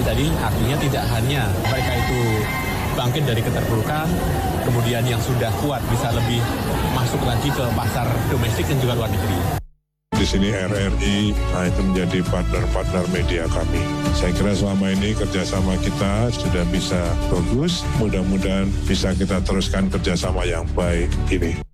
balik tadi artinya tidak hanya mereka itu bangkit dari keterpurukan, kemudian yang sudah kuat bisa lebih masuk lagi ke pasar domestik dan juga luar negeri. Di sini RRI itu menjadi partner-partner media kami. Saya kira selama ini kerjasama kita sudah bisa bagus, mudah-mudahan bisa kita teruskan kerjasama yang baik ini.